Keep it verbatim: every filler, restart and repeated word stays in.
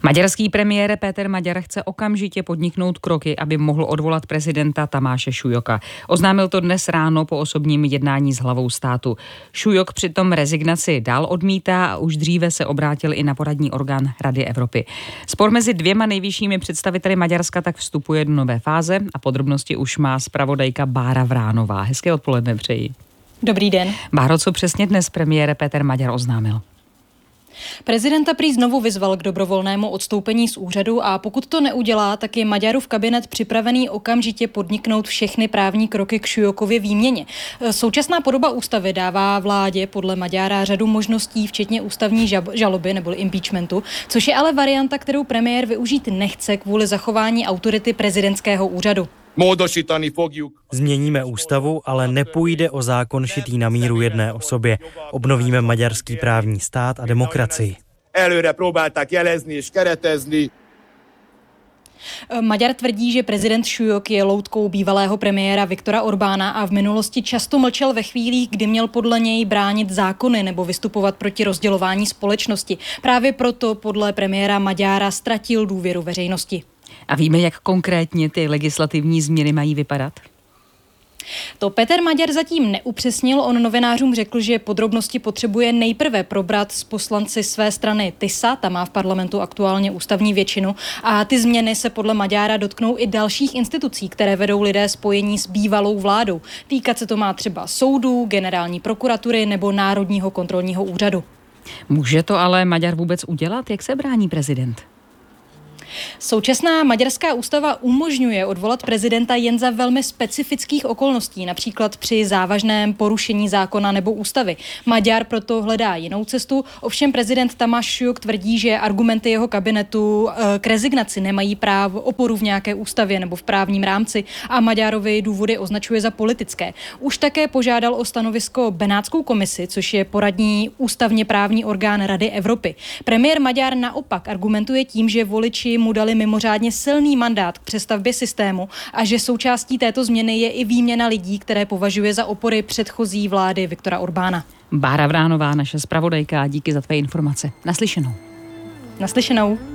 Maďarský premiér Péter Maďar chce okamžitě podniknout kroky, aby mohl odvolat prezidenta Tamáše Šujoka. Oznámil to dnes ráno po osobním jednání s hlavou státu. Šujok přitom rezignaci dál odmítá a už dříve se obrátil i na poradní orgán Rady Evropy. Spor mezi dvěma nejvyššími představiteli Maďarska tak vstupuje do nové fáze a podrobnosti už má zpravodajka Bára Vránová. Hezké odpoledne přeji. Dobrý den. Báro, co přesně dnes premiér Péter Maďar oznámil? Prezidenta prý znovu vyzval k dobrovolnému odstoupení z úřadu a pokud to neudělá, tak je Maďarův kabinet připravený okamžitě podniknout všechny právní kroky k Šujokově výměně. Současná podoba ústavy dává vládě podle Maďara řadu možností, včetně ústavní žaloby neboli impeachmentu, což je ale varianta, kterou premiér využít nechce kvůli zachování autority prezidentského úřadu. Změníme ústavu, ale nepůjde o zákon šitý na míru jedné osobě. Obnovíme maďarský právní stát a demokracii. Maďar tvrdí, že prezident Šujok je loutkou bývalého premiéra Viktora Orbána a v minulosti často mlčel ve chvílích, kdy měl podle něj bránit zákony nebo vystupovat proti rozdělování společnosti. Právě proto podle premiéra Maďara ztratil důvěru veřejnosti. A víme, jak konkrétně ty legislativní změny mají vypadat? To Péter Maďar zatím neupřesnil. On novinářům řekl, že podrobnosti potřebuje nejprve probrat s poslanci své strany TISA, ta má v parlamentu aktuálně ústavní většinu, a ty změny se podle Maďara dotknou i dalších institucí, které vedou lidé spojení s bývalou vládou. Týkat se to má třeba soudů, generální prokuratury nebo Národního kontrolního úřadu. Může to ale Maďar vůbec udělat? Jak se brání prezident? Současná maďarská ústava umožňuje odvolat prezidenta jen za velmi specifických okolností, například při závažném porušení zákona nebo ústavy. Maďar proto hledá jinou cestu, ovšem prezident Tamáš Šujok tvrdí, že argumenty jeho kabinetu k rezignaci nemají právo oporu v nějaké ústavě nebo v právním rámci a Maďarovi důvody označuje za politické. Už také požádal o stanovisko Benátskou komisi, což je poradní ústavně právní orgán Rady Evropy. Premiér Maďar naopak argumentuje tím, že voliči mu dali mimořádně silný mandát k přestavbě systému a že součástí této změny je i výměna lidí, které považuje za opory předchozí vlády Viktora Orbána. Bára Vránová, naše zpravodajka, díky za tvé informace. Naslyšenou. Naslyšenou.